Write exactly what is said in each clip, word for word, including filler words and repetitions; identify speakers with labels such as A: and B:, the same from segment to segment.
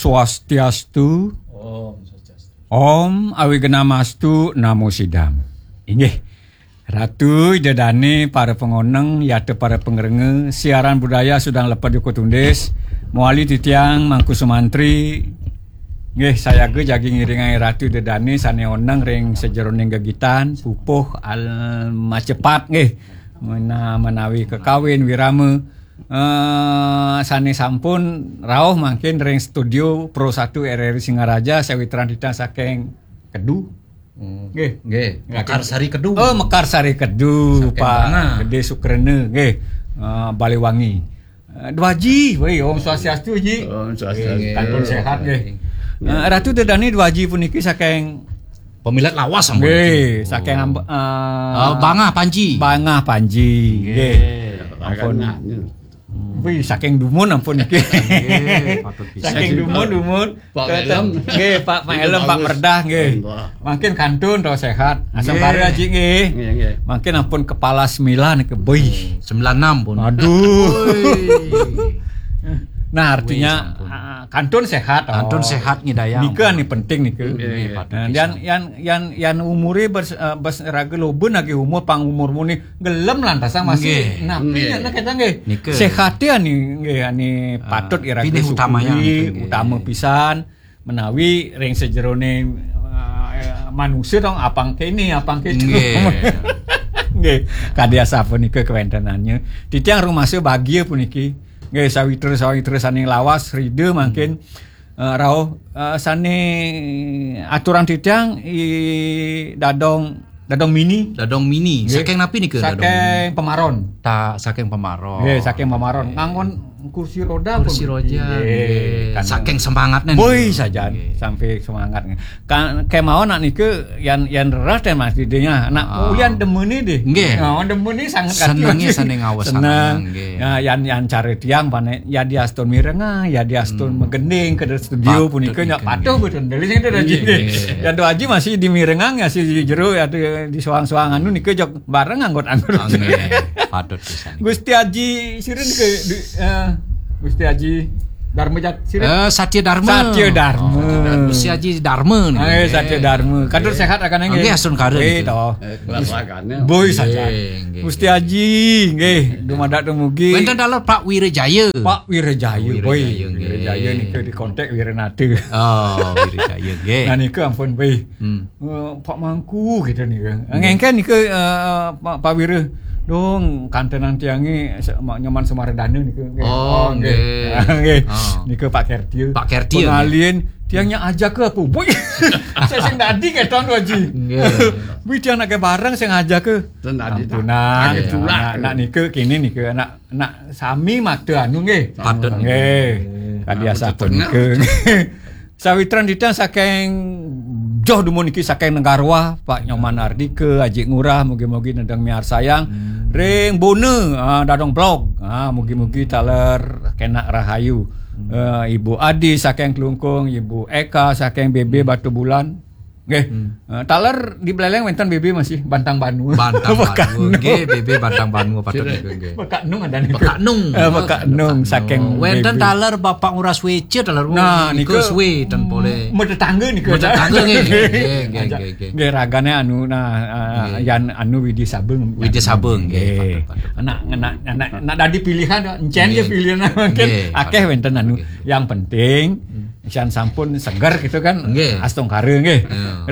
A: Swastiastu.
B: Om Swastiastu.
A: Om Awigenamastu Namo Sidam. Inggih. Ratu Dedane para pengoneng yate para pengerenge siaran budaya sudah lepas Joko Tundis. Muali titiang Mangku Sumantri. Nggih saya ge jagi ngiringai Ratu Dedane sane oneng ring sejeroning gegitan pupuh al macepat nggih. Mena menawi kekawin wirame. Uh, sane sampun rawuh mangkin ring studio Pro satu R R I Singaraja sawitran ditang saking Kedu. Nggih,
B: nggih. Mekarsari Kedu.
A: Oh, Mekarsari Kedu,
B: Saking
A: Pak
B: mana?
A: Gede Sukrene nggih. Uh, Balewangi. Uh, Dua Ji, woi Om Swastiastu Ji.
C: Om Swastiastu.
A: Kantun sehat nggih. Uh, Ratu Dedane Dua Ji puniki saking
B: pemilat lawas ampun.
A: nggih, saking uh,
B: uh, Bangah Panji.
A: Bangah Panji nggih.
C: Ampun.
A: Wih, saking dumun ampun iki. Saking dumun dumun.
C: Pak Elem.
A: Nggih, Pak Pak Elem, Pak Merdah nggih. Makin kantun ro sehat. Asam pare aji nggih.
C: Nggih, nggih.
A: Makin ampun kepala sembilan ke boy.
B: sembilan puluh enam pun.
A: Aduh. Nah, artinya uh, kantun sehat. Oh.
B: Kantun sehat ngidayang.
A: Nika nih penting nika. Nah, dan yang yang yang umure bers uh, bers raga lobeun lagi umur pang umur muni gelem lantasan masih napi nya kita nggih. Sehatnya nih nggih ani patut ira
B: pilih utamanya
A: utama pisan menawi ring sejerone uh, manusia dong apang kene apang kene. Nggih. Kadya sapa nika kewentenannya. Titiang rumaseu bahagia puniki. Nggih sawiter-sawiter saning lawas ride mangkin uh, rawuh uh, sane aturan titiang i dadong dadong mini
B: dadong mini
A: nggih.
B: Saking napi nike dadong
A: saking pemaron
B: tak saking pemaron
A: nggih saking pemaron ngangon kursi roda
B: kursi roda nggih saking semangatnya
A: boy saja sampai semangat kan kemauan nak nike yang yang ras dan mas didinya nak
B: ah.
A: ulian demeni deh
B: nggih
A: nah demeni sangat
B: senenge sane ngawas
A: seneng ya yang yang cari tiang pane ya di astun mirenga ya di astun hmm. megending ke studio punika nya patuh betul dari sing ada ji ya do aji masih di mirengang ya si jero ya di soang-soangan nu nike jok bareng anggot-anggot
B: nggih patut pisan
A: Gusti Haji sireun ke Gusti Haji Dharma Jat sireun
B: eh Satya Dharma
A: Satya Dharma
B: Gusti Haji Dharma
A: eh Satya Dharma kadur sehat akan nggih
B: nggih asun kareun
A: eh toh boy saja Gusti Haji nggih dumadak dumugi
B: wonten dalam Pak Wirajaya
A: Pak Wirajaya boy Wirajaya niku di kontak Wiranate
B: oh Wirajaya nggih
A: nah niku ampun boy Pak Mangku gitu niku ngengken niku Pak Wira dong kantenan tiangi nyaman Semaradana niku nggih.
B: Oh nggih.
A: Nggih. Niku Pak Kertiu.
B: Pak Kertiu.
A: Pengalien tiangnya ajak ke aku. Boy. Saya sing dadi keton waji. Nggih. Boy tiang nak bareng sing ajak ke.
C: Ten dadi
A: tunang. Nak niku kene niku anak nak sami mate anu nggih.
B: Patut
A: nggih. Kadiasa pun niku. Sawitran ditang saking joh dumun iki saking Nenggarwa Pak Nyoman Ardike Haji Ngurah mugi-mugi nedeng miar sayang hmm. ring bone uh, dadong blog uh, mugi-mugi taler kena rahayu hmm. uh, Ibu Adi saking Klungkung Ibu Eka saking B B Batu Bulan nggih hmm. uh, taler di Beleleng wenten B B masih Bantang Banu
B: Bantang Banu nggih B B Bantang Banu patut niku nggih
A: Bekak Nung ada niku
B: Bekak Nung
A: uh, Bekak Nung saking
B: wenten taler Bapak Nguras Wece taler
A: nah niku
B: suwe ten boleh
A: medetangga niku
B: medetangga nggih nggih nggih
A: nggih ragane anu nah yan anu Widi Sabeng
B: Widi Sabeng nggih
A: anak anak anak anak dadi pilihan encen ge pilihan mungkin akeh wenten anu yang penting Sian sampun seger gitu kan astung kare nggih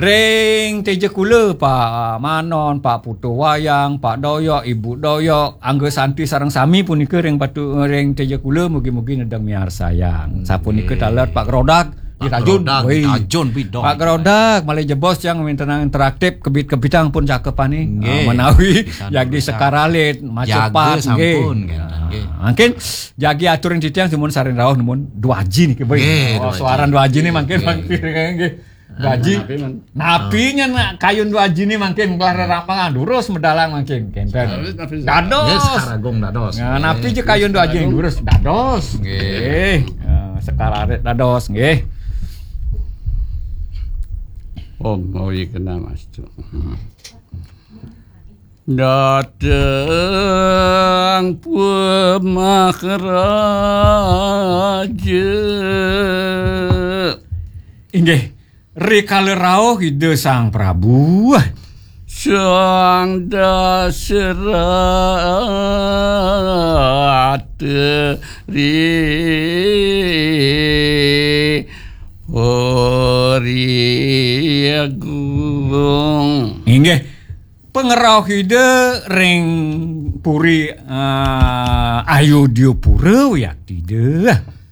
A: ring teje kula Pak Manon Pak Putu Wayang Pak Doyok Ibu Doyok Angga Santi sareng sami punika ring patu ring teje kula mugi-mugi nedeng miar sayang sapunika taler Pak Grodak di Tajun,
B: Tajun bidong.
A: Pak Grodak, malah jebos yang mintenang interaktif kebit-kebitang pun cakepan nih. Uh, menawi jagi sekaralit, macepat nggih. Mungkin jagi aturan titiang semun saring rawuh nemun dua ji nih boy. Oh, suaran dua ji nih mungkin mangkir nggih. Gaji napinya nak kayun dua ji nih mungkin kelar rampangan durus medalang mungkin kenten. Dados.
B: Sekaragong dados.
A: Nah, napi je kayun dua ji durus dados. Nggih. Sekaralit dados nggih.
C: Om Awigenamastu.
D: datang pemaharaja.
A: Inggih, rikala rawuh ide Sang Prabu.
D: Sang Dasaratri Ori Agung.
A: Inggih, pengerauh ide ring puri uh, Ayodhyapura ya tidak.